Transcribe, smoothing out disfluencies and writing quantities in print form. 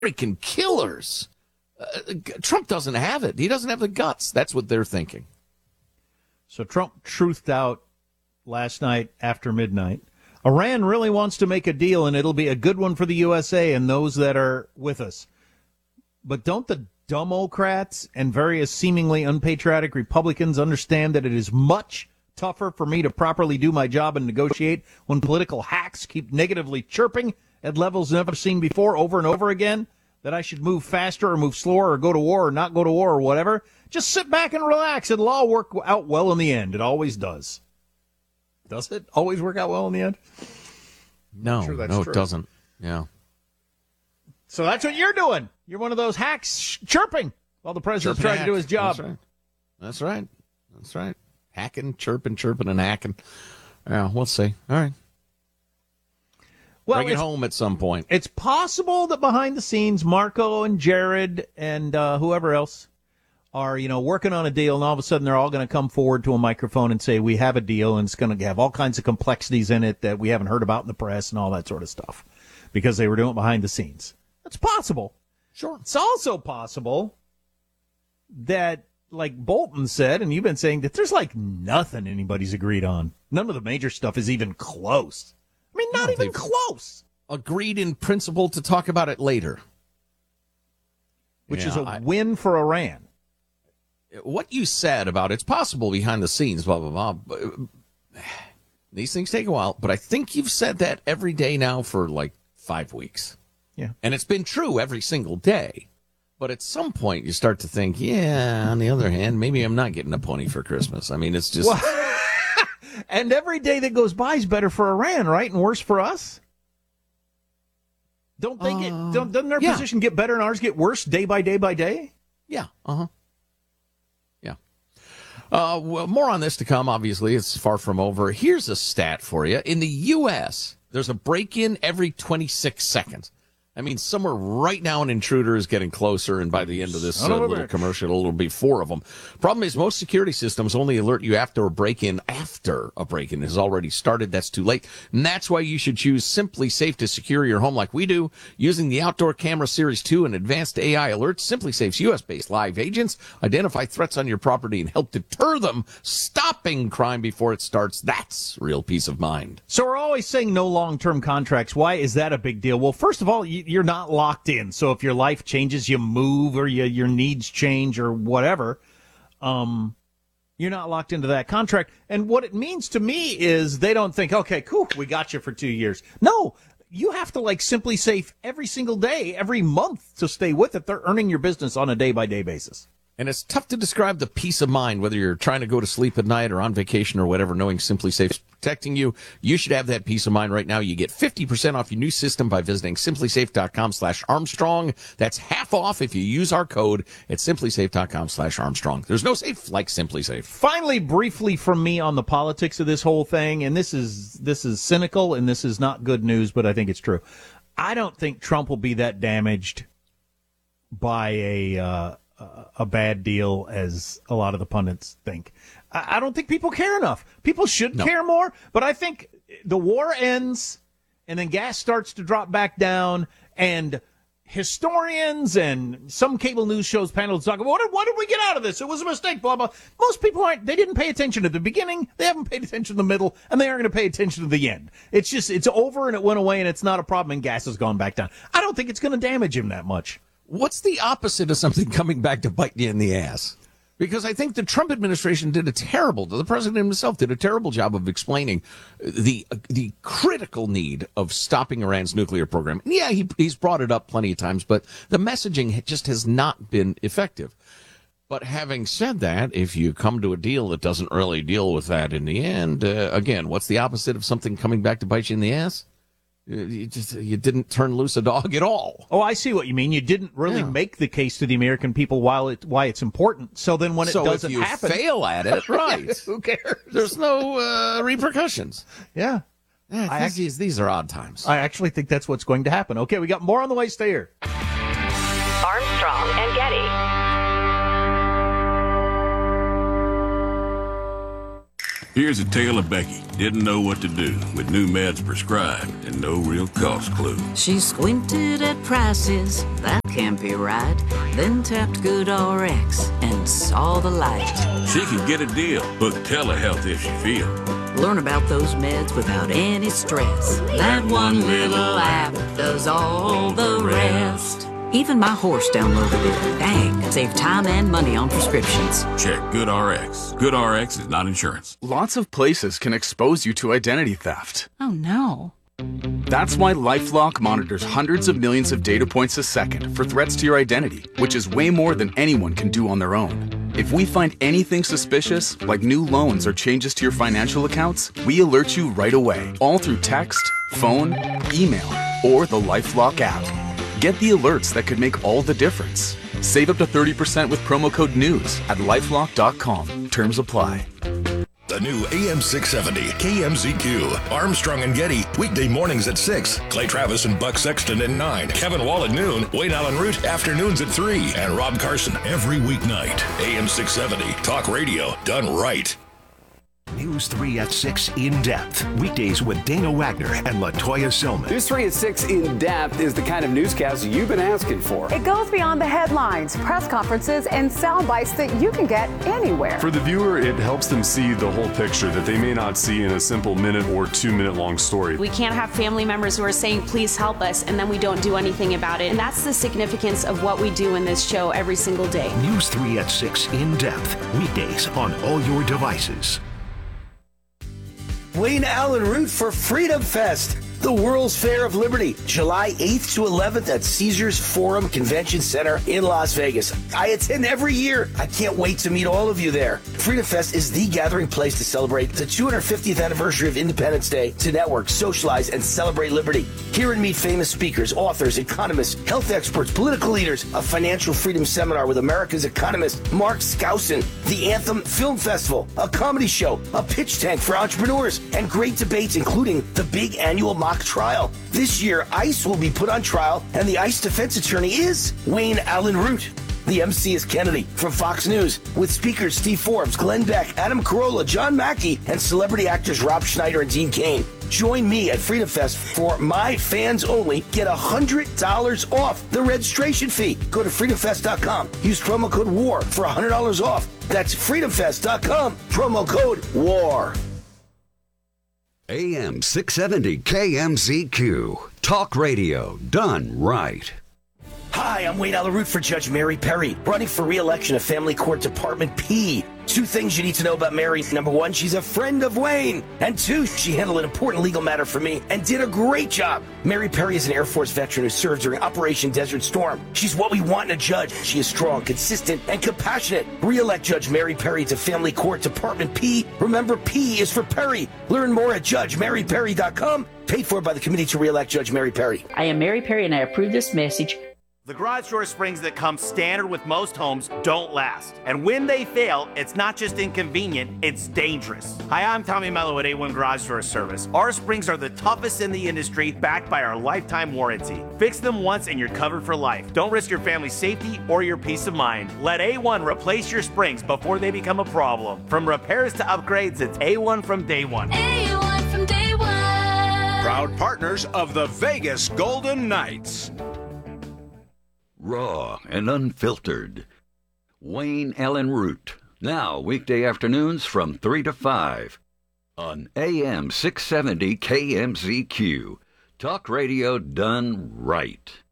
American killers. Trump doesn't have it. He doesn't have the guts. That's what they're thinking. So Trump truthed out last night after midnight. Iran really wants to make a deal, and it'll be a good one for the USA and those that are with us. But don't the Democrats and various seemingly unpatriotic Republicans understand that it is much tougher for me to properly do my job and negotiate when political hacks keep negatively chirping at levels never seen before over and over again? That I should move faster or move slower or go to war or not go to war or whatever? Just sit back and relax. It'll all work out well in the end. It always does. Does it always work out well in the end? No, sure no, true. It doesn't. Yeah. So that's what you're doing. You're one of those hacks chirping while the president's trying to do his job. That's right. That's right. Hacking, chirping, and hacking. Yeah, we'll see. All right. Well, bring it home at some point. It's possible that behind the scenes, Marco and Jared and whoever else are, working on a deal, and all of a sudden they're all going to come forward to a microphone and say, we have a deal, and it's going to have all kinds of complexities in it that we haven't heard about in the press and all that sort of stuff, because they were doing it behind the scenes. That's possible. Sure. It's also possible that, like Bolton said, and you've been saying, that there's like nothing anybody's agreed on. None of the major stuff is even close. I mean, not even close. Agreed in principle to talk about it later. Which is a win for Iran. What you said about it's possible behind the scenes, blah, blah, blah. These things take a while, but I think you've said that every day now for like 5 weeks. Yeah. And it's been true every single day. But at some point you start to think, yeah, on the other hand, maybe I'm not getting a pony for Christmas. I mean, it's just... Well, and every day that goes by is better for Iran, right? And worse for us? Don't they doesn't their position get better and ours get worse day by day by day? Yeah. Uh-huh. Yeah. Well, more on this to come, obviously. It's far from over. Here's a stat for you. In the U.S., there's a break-in every 26 seconds. I mean, somewhere right now an intruder is getting closer, and by the end of this little commercial, it'll be 4 of them. Problem is, most security systems only alert you after a break-in has already started. That's too late. And that's why you should choose Simply Safe to secure your home like we do. Using the Outdoor Camera Series 2 and advanced AI alerts, Simply Safe's U.S.-based live agents identify threats on your property and help deter them, stopping crime before it starts. That's real peace of mind. So we're always saying no long-term contracts. Why is that a big deal? Well, first of all, you're not locked in. So if your life changes, you move, or your needs change, or whatever, you're not locked into that contract. And what it means to me is they don't think, okay, cool, we got you for 2 years. No, you have to like Simply Safe every single day, every month to stay with it. They're earning your business on a day-by-day basis. And it's tough to describe the peace of mind, whether you're trying to go to sleep at night or on vacation or whatever, knowing Simply Safe's protecting you. You should have that peace of mind right now. You get 50% off your new system by visiting simplysafe.com/Armstrong. That's half off if you use our code at simplysafe.com/Armstrong. There's no safe like Simply Safe. Finally, briefly from me on the politics of this whole thing, and this is cynical and this is not good news, but I think it's true. I don't think Trump will be that damaged by a bad deal as a lot of the pundits think. I don't think people care enough. People should care more, but I think the war ends and then gas starts to drop back down, and historians and some cable news shows panels talk about what did we get out of this? It was a mistake, blah, blah. Most people they didn't pay attention at the beginning, they haven't paid attention to the middle, and they aren't going to pay attention to the end. It's over and it went away and it's not a problem and gas has gone back down. I don't think it's going to damage him that much. What's the opposite of something coming back to bite you in the ass? Because I think the Trump administration the president himself did a terrible job of explaining the critical need of stopping Iran's nuclear program. And yeah, he's brought it up plenty of times, but the messaging just has not been effective. But having said that, if you come to a deal that doesn't really deal with that in the end, again, what's the opposite of something coming back to bite you in the ass? You didn't turn loose a dog at all. Oh, I see what you mean. You didn't really make the case to the American people why it's important. So then when it doesn't happen, if you fail at it, right? Who cares? There's no repercussions. Yeah. These are odd times. I actually think that's what's going to happen. Okay, we got more on the way. Stay here. Armstrong and Getty. Here's a tale of Becky. Didn't know what to do with new meds prescribed and no real cost clue. She squinted at prices, that can't be right. Then tapped GoodRx and saw the light. She can get a deal. Book telehealth if she feel. Learn about those meds without any stress. That one little app does all the rest. Even my horse downloaded it. Dang, save time and money on prescriptions. Check GoodRx. GoodRx is not insurance. Lots of places can expose you to identity theft. Oh no. That's why LifeLock monitors hundreds of millions of data points a second for threats to your identity, which is way more than anyone can do on their own. If we find anything suspicious, like new loans or changes to your financial accounts, we alert you right away, all through text, phone, email, or the LifeLock app. Get the alerts that could make all the difference. Save up to 30% with promo code NEWS at lifelock.com. Terms apply. The new AM 670 KMZQ. Armstrong and Getty. Weekday mornings at 6. Clay Travis and Buck Sexton at 9. Kevin Wall at noon. Wayne Allen Root afternoons at 3. And Rob Carson every weeknight. AM 670. Talk radio done right. News 3 at 6 In Depth. Weekdays with Dana Wagner and LaToya Silman. News 3 at 6 In Depth is the kind of newscast you've been asking for. It goes beyond the headlines, press conferences, and sound bites that you can get anywhere. For the viewer, it helps them see the whole picture that they may not see in a simple minute or 2 minute long story. We can't have family members who are saying, please help us, and then we don't do anything about it. And that's the significance of what we do in this show every single day. News 3 at 6 In Depth. Weekdays on all your devices. Wayne Allen Root for Freedom Fest, the World's Fair of Liberty, July 8th to 11th at Caesars Forum Convention Center in Las Vegas. I attend every year. I can't wait to meet all of you there. Freedom Fest is the gathering place to celebrate the 250th anniversary of Independence Day, to network, socialize, and celebrate liberty. Hear and meet famous speakers, authors, economists, health experts, political leaders, a financial freedom seminar with America's economist Mark Skousen, the Anthem Film Festival, a comedy show, a pitch tank for entrepreneurs, and great debates including the big annual mock trial. This year, ICE will be put on trial, and the ICE defense attorney is Wayne Allen Root. The MC is Kennedy from Fox News, with speakers Steve Forbes, Glenn Beck, Adam Carolla, John Mackey, and celebrity actors Rob Schneider and Dean Cain. Join me at Freedom Fest for my fans only. Get $100 off the registration fee. Go to freedomfest.com. Use promo code WAR for $100 off. That's freedomfest.com. Promo code WAR. AM 670 KMZQ. Talk radio done right. Hi, I'm Wayne Allen Root for Judge Mary Perry, running for re-election at Family Court Department P. 2 things you need to know about Mary. Number 1, she's a friend of Wayne. And 2, she handled an important legal matter for me and did a great job. Mary Perry is an Air Force veteran who served during Operation Desert Storm. She's what we want in a judge. She is strong, consistent, and compassionate. Re-elect Judge Mary Perry to Family Court Department P. Remember, P is for Perry. Learn more at JudgeMaryPerry.com. Paid for by the Committee to Re-elect Judge Mary Perry. I am Mary Perry, and I approve this message. The garage door springs that come standard with most homes don't last. And when they fail, it's not just inconvenient, it's dangerous. Hi, I'm Tommy Mello at A1 Garage Door Service. Our springs are the toughest in the industry, backed by our lifetime warranty. Fix them once and you're covered for life. Don't risk your family's safety or your peace of mind. Let A1 replace your springs before they become a problem. From repairs to upgrades, it's A1 from day one. A1 from day one. Proud partners of the Vegas Golden Knights. Raw and unfiltered. Wayne Allen Root. Now, weekday afternoons from 3 to 5 on AM 670 KMZQ. Talk radio done right.